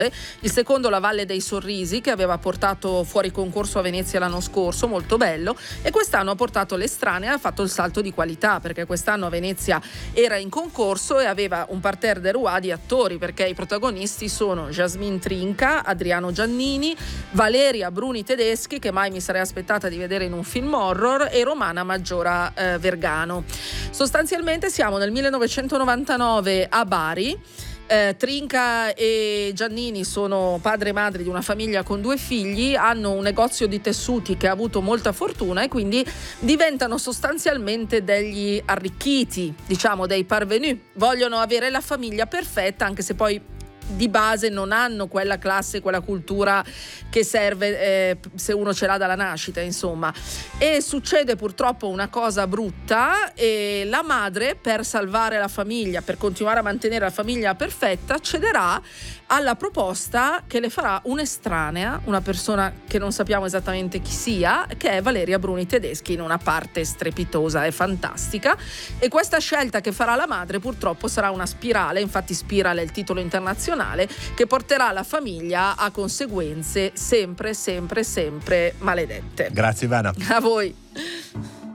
Il secondo La Valle dei Sorrisi, che aveva portato fuori concorso a Venezia l'anno scorso, molto bello, e quest'anno ha portato L'Estranea, ha fatto il salto di qualità, perché quest'anno a Venezia era in concorso e aveva un parterre de roi di attori, perché i protagonisti sono Jasmine Trinca, Adriano Giannini, Valeria Bruni Tedeschi, che mai mi sarei aspettata di vedere in un film horror, e Romana Maggiora Vergano. Sostanzialmente siamo nel 1999 a Bari. Trinca e Giannini sono padre e madre di una famiglia con 2 figli, hanno un negozio di tessuti che ha avuto molta fortuna e quindi diventano sostanzialmente degli arricchiti, diciamo dei parvenus, vogliono avere la famiglia perfetta, anche se poi di base non hanno quella classe, quella cultura che serve se uno ce l'ha dalla nascita, insomma. E succede purtroppo una cosa brutta, e la madre, per salvare la famiglia, per continuare a mantenere la famiglia perfetta, cederà alla proposta che le farà un'estranea, una persona che non sappiamo esattamente chi sia, che è Valeria Bruni Tedeschi, in una parte strepitosa e fantastica. E questa scelta che farà la madre purtroppo sarà una spirale, infatti Spirale è il titolo internazionale, che porterà la famiglia a conseguenze sempre maledette. Grazie Ivana. A voi.